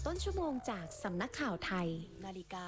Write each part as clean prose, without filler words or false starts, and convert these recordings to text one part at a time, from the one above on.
ต้นชั่วโมงจากสำนักข่าวไทยนาฬิกา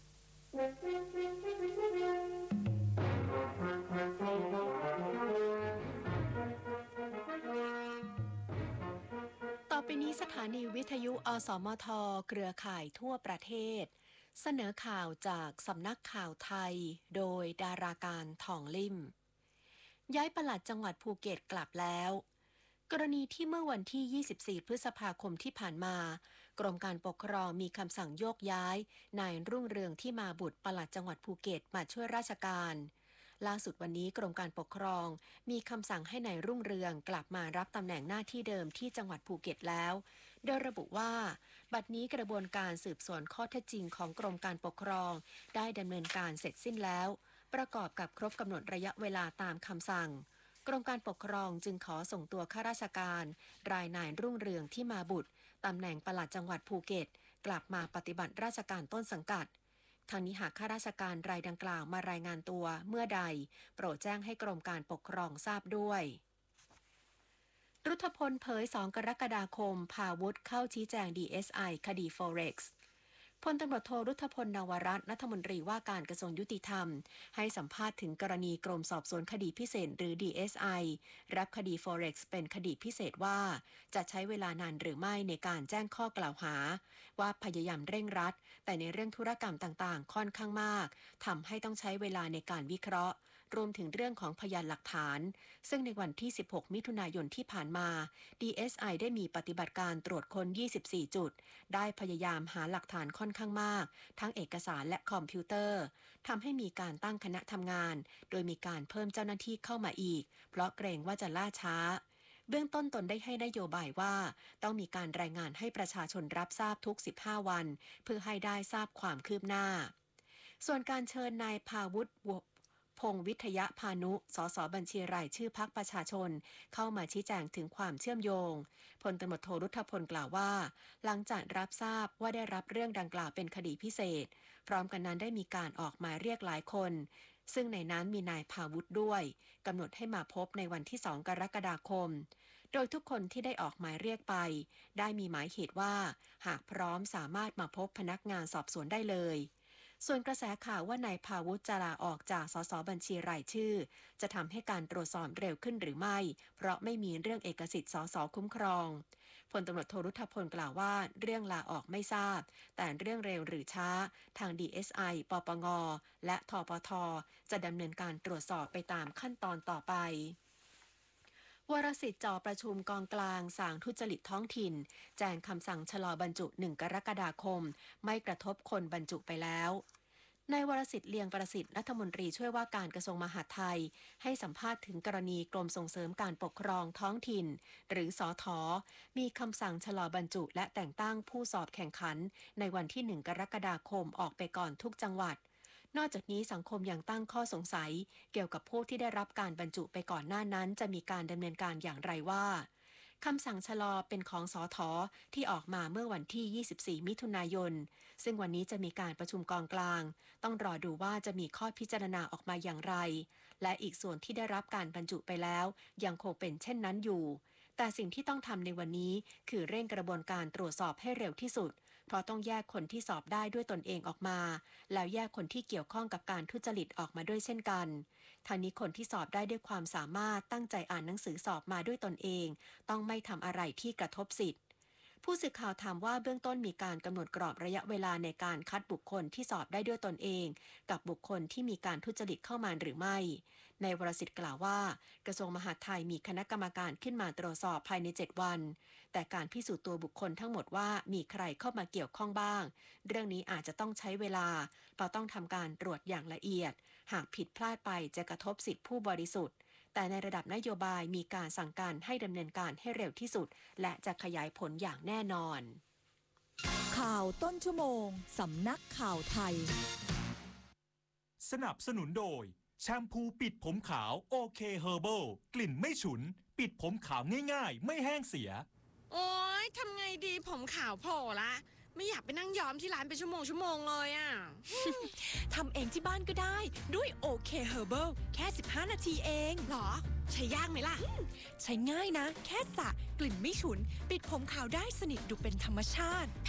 ต่อไปนี้สถานีวิทยุอสมทเครือข่ายทั่วประเทศเสนอข่าวจากสำนักข่าวไทยโดยดาราการทองลิ่มย้ายปลัดจังหวัดภูเก็ตกลับแล้วกรณีที่เมื่อวันที่ 24 พฤษภาคมที่ผ่านมากรมการปกครองมีคำสั่งโยกย้ายนายรุ่งเรืองที่มาบุตรปลัดจังหวัดภูเก็ตมาช่วยราชการล่าสุดวันนี้กรมการปกครองมีคำสั่งให้นายรุ่งเรืองกลับมารับตำแหน่งหน้าที่เดิมที่จังหวัดภูเก็ตแล้วโดยระบุว่าบัดนี้กระบวนการสืบสวนข้อเท็จจริงของกรมการปกครองได้ดำเนินการเสร็จสิ้นแล้วประกอบกับครบกำหนดระยะเวลาตามคำสั่งกรมการปกครองจึงขอส่งตัวข้าราชการรายนายรุ่งเรืองที่มาบุตรตำแหน่งปลัดจังหวัดภูเก็ตกลับมาปฏิบัติราชการต้นสังกัดทางนี้หากข้าราชการรายดังกล่าวมารายงานตัวเมื่อใดโปรดแจ้งให้กรมการปกครองทราบด้วยรุทธพลเผย2กรกฎาคมพาวุฒิเข้าชี้แจง DSI คดี Forexพลตำรวจโทรุทธพลนวรัตน์รัฐมนตรีว่าการกระทรวงยุติธรรมให้สัมภาษณ์ถึงกรณีกรมสอบสวนคดีพิเศษหรือ DSI รับคดี Forex เป็นคดีพิเศษว่าจะใช้เวลานานหรือไม่ในการแจ้งข้อกล่าวหาว่าพยายามเร่งรัดแต่ในเรื่องธุรกรรมต่างๆค่อนข้างมากทำให้ต้องใช้เวลาในการวิเคราะห์รวมถึงเรื่องของพยานหลักฐานซึ่งในวันที่ 16 มิถุนายนที่ผ่านมา DSI ได้มีปฏิบัติการตรวจค้น 24 จุดได้พยายามหาหลักฐานค่อนข้างมากทั้งเอกสารและคอมพิวเตอร์ทำให้มีการตั้งคณะทำงานโดยมีการเพิ่มเจ้าหน้าที่เข้ามาอีกเพราะเกรงว่าจะล่าช้าเบื้องต้นตนได้ให้นโยบายว่าต้องมีการรายงานให้ประชาชนรับทราบทุก 15 วันเพื่อให้ได้ทราบความคืบหน้าส่วนการเชิญนายภาวุฒิพงษ์วิทยพานุสสบัญชีรายชื่อพรรคประชาชนเข้ามาชี้แจงถึงความเชื่อมโยงพลตำรวจโทรุทธพลกล่าวว่าหลังจากรับทราบว่าได้รับเรื่องดังกล่าวเป็นคดีพิเศษพร้อมกันนั้นได้มีการออกหมายเรียกหลายคนซึ่งในนั้นมีนายภาวุฒิด้วยกำหนดให้มาพบในวันที่ 2 กรกฎาคมโดยทุกคนที่ได้ออกหมายเรียกไปได้มีหมายเหตุว่าหากพร้อมสามารถมาพบพนักงานสอบสวนได้เลยส่วนกระแสข่าวว่านายภาวุฒิจะลาออกจากสสบัญชีรายชื่อจะทำให้การตรวจสอบเร็วขึ้นหรือไม่เพราะไม่มีเรื่องเอกสิทธิ์สสคุ้มครองพลตำรวจโทรุทธพลกล่าวว่าเรื่องลาออกไม่ทราบแต่เรื่องเร็วหรือช้าทาง DSI ปปงและทปทจะดำเนินการตรวจสอบไปตามขั้นตอนต่อไปวรสิทธิ์จ่อประชุมกองกลางสางทุจริตท้องถิ่นแจ้งคำสั่งชะลอบรรจุ1 กรกฎาคมไม่กระทบคนบรรจุไปแล้วนายวรสิทธิ์เลียงประสิทธิ์รัฐมนตรีช่วยว่าการกระทรวงมหาดไทยให้สัมภาษณ์ถึงกรณีกรมส่งเสริมการปกครองท้องถิ่นหรือสท.มีคำสั่งชะลอบรรจุและแต่งตั้งผู้สอบแข่งขันในวันที่1 กรกฎาคมออกไปก่อนทุกจังหวัดนอกจากนี้สังคมยังตั้งข้อสงสัยเกี่ยวกับผู้ที่ได้รับการบรรจุไปก่อนหน้านั้นจะมีการดำเนินการอย่างไรว่าคำสั่งชะลอเป็นของสท.ที่ออกมาเมื่อวันที่ 24 มิถุนายนซึ่งวันนี้จะมีการประชุมกองกลางต้องรอดูว่าจะมีข้อพิจารณาออกมาอย่างไรและอีกส่วนที่ได้รับการบรรจุไปแล้วยังคงเป็นเช่นนั้นอยู่แต่สิ่งที่ต้องทำในวันนี้คือเร่งกระบวนการตรวจสอบให้เร็วที่สุดเพราะต้องแยกคนที่สอบได้ด้วยตนเองออกมาแล้วแยกคนที่เกี่ยวข้องกับการทุจริตออกมาด้วยเช่นกันทางนี้คนที่สอบได้ด้วยความสามารถตั้งใจอ่านหนังสือสอบมาด้วยตนเองต้องไม่ทำอะไรที่กระทบสิทธิ์ผู้สื่อข่าวถามว่าเบื้องต้นมีการกำหนดกรอบระยะเวลาในการคัดบุคคลที่สอบได้ด้วยตนเองกับบุคคลที่มีการทุจริตเข้ามาหรือไม่นายวรสิทธิ์กล่าวว่ากระทรวงมหาดไทยมีคณะกรรมการขึ้นมาตรวจสอบภายใน7 วันแต่การพิสูจน์ตัวบุคคลทั้งหมดว่ามีใครเข้ามาเกี่ยวข้องบ้างเรื่องนี้อาจจะต้องใช้เวลาเพราะต้องทำการตรวจอย่างละเอียดหากผิดพลาดไปจะกระทบสิทธิผู้บริสุทธิ์แต่ในระดับนโยบายมีการสั่งการให้ดำเนินการให้เร็วที่สุดและจะขยายผลอย่างแน่นอนข่าวต้นชั่วโมงสำนักข่าวไทยสนับสนุนโดยแชมพูปิดผมขาวโอเคเฮอร์เบิลกลิ่นไม่ฉุนปิดผมขาวง่ายๆไม่แห้งเสียโอ๊ยทำไงดีผมขาวโผล่ละไม่อยากไปนั่งย้อมที่ร้านเป็นชั่วโมงเลยอ่ะทำเองที่บ้านก็ได้ด้วยโอเคเฮอร์เบิลแค่15 นาทีเองหรอใช้ยากไหมล่ะใช้ง่ายนะแค่สระกลิ่นไม่ฉุนปิดผมขาวได้สนิทดูเป็นธรรมชาติ